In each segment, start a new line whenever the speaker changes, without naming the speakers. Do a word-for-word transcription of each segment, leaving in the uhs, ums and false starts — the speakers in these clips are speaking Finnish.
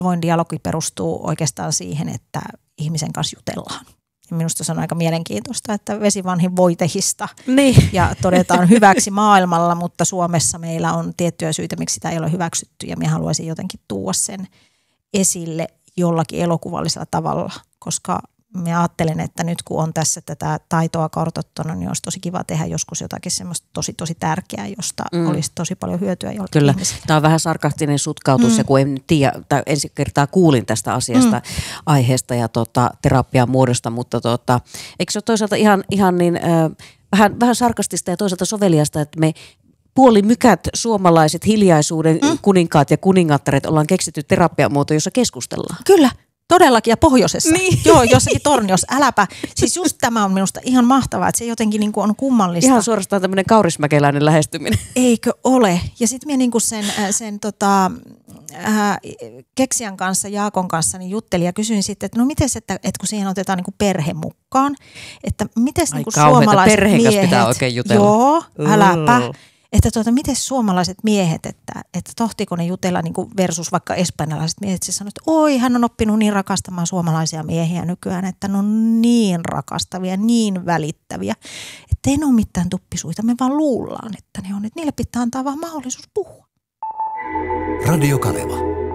Avoin dialogi perustuu oikeastaan siihen, että ihmisen kanssa jutellaan. Ja minusta se on aika mielenkiintoista, että vesi vanhin voitehista
niin.
ja todetaan hyväksi maailmalla, mutta Suomessa meillä on tiettyjä syitä, miksi sitä ei ole hyväksytty ja minä haluaisin jotenkin tuoda sen esille jollakin elokuvallisella tavalla, koska minä ajattelen, että nyt kun on tässä tätä taitoa kartoittuna, niin olisi tosi kiva tehdä joskus jotakin semmoista tosi tosi tärkeää, josta mm. olisi tosi paljon hyötyä jollekin
Kyllä.
ihmisille.
Tämä on vähän sarkastinen sutkautus, mm. ja kun en nyt tiedä, tai ensi kertaa kuulin tästä asiasta, mm. aiheesta ja tota, terapian muodosta, mutta tota, eikö se ole toisaalta ihan, ihan niin, äh, vähän, vähän sarkastista ja toisaalta soveliasta, että me puolimykät suomalaiset hiljaisuuden mm. kuninkaat ja kuningattaret ollaan keksitty terapiamuoto, jossa keskustellaan.
Kyllä. Todellakin, ja pohjoisessa.
Niin.
Joo, jossakin Torniossa. Äläpä. Siis just tämä on minusta ihan mahtavaa, että se jotenkin niin kuin on kummallista.
Ihan suorastaan tämmöinen kaurismäkeläinen lähestyminen.
Eikö ole? Ja sitten minä niin kuin sen, sen tota, äh, keksijän kanssa, Jaakon kanssa niin juttelin ja kysyin sitten, että no miten että, että kun siihen otetaan niin kuin perhe mukaan, että miten niin kuin suomalaiset
perheen
miehet.
Pitää oikein jutella.
Joo, äläpä. Mm. Että tuota, miten suomalaiset miehet, että, että tohtiko ne jutella niin kuin versus vaikka espanjalaiset miehet, se sanoo, että oi, hän on oppinut niin rakastamaan suomalaisia miehiä nykyään, että ne on niin rakastavia, niin välittäviä, että ei ne ole mitään tuppisuita, me vaan luullaan, että ne on, että niille pitää antaa vaan mahdollisuus puhua.
Radio Kaleva.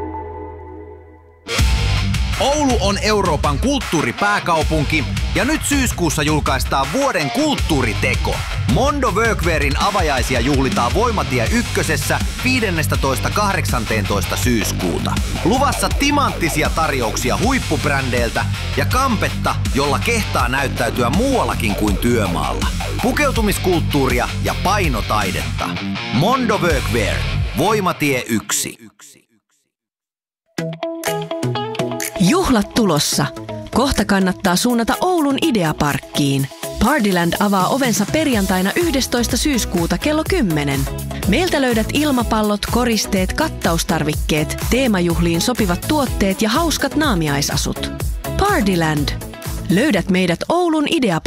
Oulu on Euroopan kulttuuripääkaupunki ja nyt syyskuussa julkaistaan vuoden kulttuuriteko. Mondo Workwearin avajaisia juhlitaan Voimatie ykkösessä viidestoista kahdeksanteentoista syyskuuta. Luvassa timanttisia tarjouksia huippubrändeiltä ja kampetta, jolla kehtaa näyttäytyä muuallakin kuin työmaalla. Pukeutumiskulttuuria ja painotaidetta. Mondo Workwear. Voimatie yksi.
Juhlat tulossa. Kohta kannattaa suunnata Oulun Ideaparkkiin. Partyland avaa ovensa perjantaina yhdestoista syyskuuta kello kymmenen. Meiltä löydät ilmapallot, koristeet, kattaustarvikkeet, teemajuhliin sopivat tuotteet ja hauskat naamiaisasut. Partyland. Löydät meidät Oulun Ideaparkkiin.